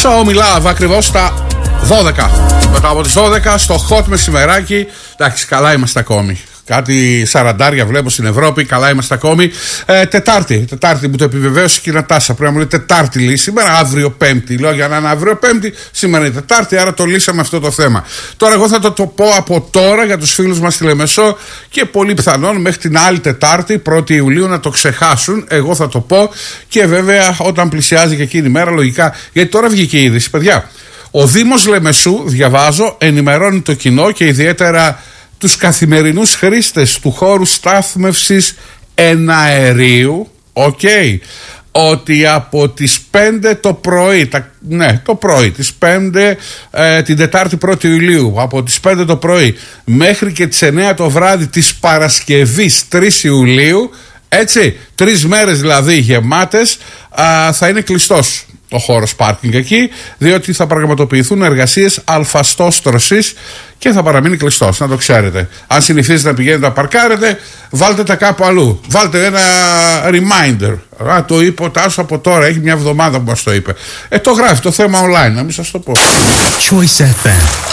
Στο Μιλάβ ακριβώς στα 12. Μετά από τις 12 στο hot μεσημεράκι. Εντάξει, καλά είμαστε ακόμη. Κάτι 40 βλέπω στην Ευρώπη, καλά είμαστε ακόμη. Τετάρτη μου το επιβεβαίωσε και η Νατάσα. Πρέπει να μου λέει Τετάρτη λύση. Σήμερα αύριο Πέμπτη. Λέω για να είναι αύριο Πέμπτη, σήμερα είναι Τετάρτη, άρα το λύσαμε αυτό το θέμα. Τώρα εγώ θα το πω από τώρα για τους φίλους μας στη Λεμεσό και πολύ πιθανόν μέχρι την άλλη Τετάρτη, 1η Ιουλίου, να το ξεχάσουν. Εγώ θα το πω και βέβαια όταν πλησιάζει και εκείνη η μέρα, λογικά, γιατί τώρα βγήκε η είδηση, παιδιά. Ο Δήμος Λεμεσού, διαβάζω, ενημερώνει το κοινό και ιδιαίτερα τους καθημερινούς χρήστες του χώρου στάθμευσης εναερίου, ότι από τις 5 το πρωί, το πρωί, τις 5 την Τετάρτη 1η Ιουλίου, από τις 5 το πρωί μέχρι και τις 9 το βράδυ της Παρασκευής 3 Ιουλίου, έτσι, 3 μέρες δηλαδή γεμάτες, θα είναι κλειστός ο χώρος πάρκινγκ εκεί, διότι θα πραγματοποιηθούν εργασίες αλφαστόστρωσης και θα παραμείνει κλειστός, να το ξέρετε. Αν συνηθίζετε να πηγαίνετε να παρκάρετε, βάλτε τα κάπου αλλού. Βάλτε ένα reminder. Το είπε ο Τάσος από τώρα, έχει μια εβδομάδα που μας το είπε. Το γράφει το θέμα online, να μην σας το πω. Choice FM.